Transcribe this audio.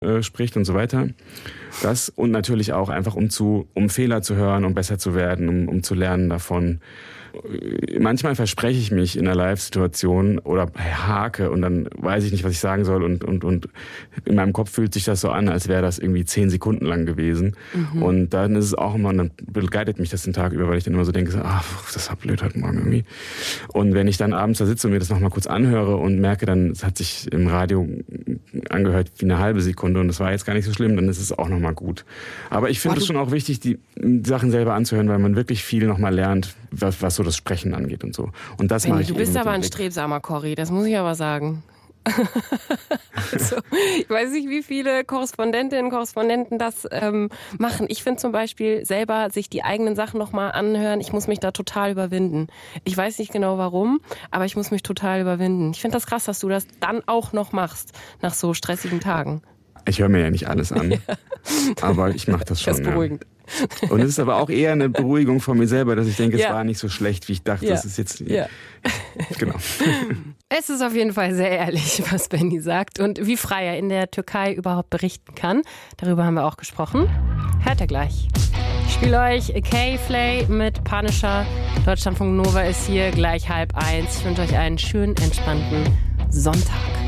spricht und so weiter. Das und natürlich auch einfach, um Fehler zu hören, um besser zu werden, um zu lernen davon. Manchmal verspreche ich mich in einer Live-Situation oder hake und dann weiß ich nicht, was ich sagen soll und in meinem Kopf fühlt sich das so an, als wäre das irgendwie 10 Sekunden lang gewesen. Und dann ist es auch immer, dann begleitet mich das den Tag über, weil ich dann immer so denke, das war blöd heute Morgen irgendwie. Und wenn ich dann abends da sitze und mir das nochmal kurz anhöre und merke, dann es hat sich im Radio angehört wie eine halbe Sekunde und das war jetzt gar nicht so schlimm, dann ist es auch nochmal gut. Aber ich finde es schon auch wichtig, die Sachen selber anzuhören, weil man wirklich viel nochmal lernt, was so das Sprechen angeht und so. Und das mache ich. Du bist aber ein strebsamer Corrie, das muss ich aber sagen. Also, ich weiß nicht, wie viele Korrespondentinnen und Korrespondenten das machen. Ich finde zum Beispiel selber sich die eigenen Sachen nochmal anhören. Ich muss mich da total überwinden. Ich weiß nicht genau warum, aber ich muss mich total überwinden. Ich finde das krass, dass du das dann auch noch machst, nach so stressigen Tagen. Ich höre mir ja nicht alles an, aber ich mache das schon. Das ist beruhigend. Ja. Und es ist aber auch eher eine Beruhigung von mir selber, dass ich denke, es war nicht so schlecht, wie ich dachte. Es ist jetzt genau. Es ist auf jeden Fall sehr ehrlich, was Benni sagt und wie frei er in der Türkei überhaupt berichten kann. Darüber haben wir auch gesprochen. Hört ihr gleich. Ich spiele euch K-Flay mit Punisher. Deutschlandfunk Nova ist hier gleich 12:30. Ich wünsche euch einen schönen, entspannten Sonntag.